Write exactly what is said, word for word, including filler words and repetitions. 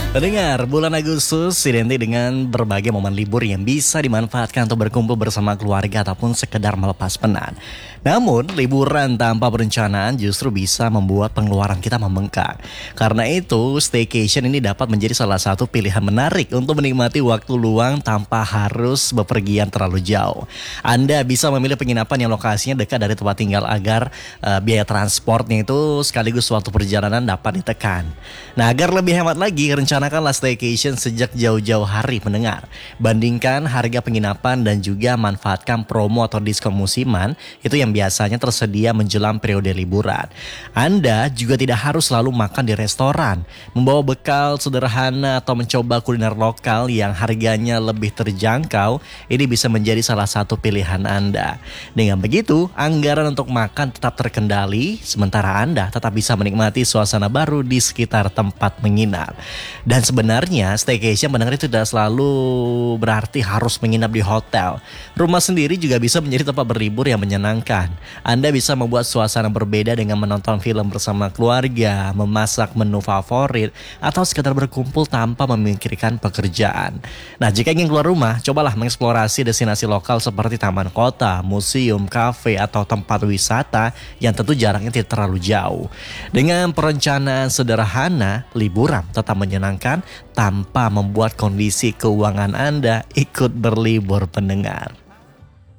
Pendengar, bulan Agustus identik dengan berbagai momen libur yang bisa dimanfaatkan untuk berkumpul bersama keluarga ataupun sekedar melepas penat. Namun, liburan tanpa perencanaan justru bisa membuat pengeluaran kita membengkak. Karena itu, staycation ini dapat menjadi salah satu pilihan menarik untuk menikmati waktu luang tanpa harus bepergian terlalu jauh. Anda bisa memilih penginapan yang lokasinya dekat dari tempat tinggal agar uh, biaya transportnya itu sekaligus waktu perjalanan dapat ditekan. Nah, agar lebih hemat lagi, rencanakanlah staycation sejak jauh-jauh hari mendengar. Bandingkan harga penginapan dan juga manfaatkan promo atau diskon musiman itu yang biasanya tersedia menjelang periode liburan. Anda juga tidak harus selalu makan di restoran. Membawa bekal sederhana atau mencoba kuliner lokal yang harganya lebih terjangkau, ini bisa menjadi salah satu pilihan Anda. Dengan begitu, anggaran untuk makan tetap terkendali, sementara Anda tetap bisa menikmati suasana baru di sekitar tempat menginap. Dan sebenarnya staycation mendengar itu tidak selalu berarti harus menginap di hotel. Rumah sendiri juga bisa menjadi tempat berlibur yang menyenangkan. Anda bisa membuat suasana berbeda dengan menonton film bersama keluarga, memasak menu favorit, atau sekedar berkumpul tanpa memikirkan pekerjaan. Nah, jika ingin keluar rumah, cobalah mengeksplorasi destinasi lokal seperti taman kota, museum, kafe, atau tempat wisata yang tentu jaraknya tidak terlalu jauh. Dengan perencanaan sederhana, liburan tetap menyenangkan tanpa membuat kondisi keuangan Anda ikut berlibur pendengar.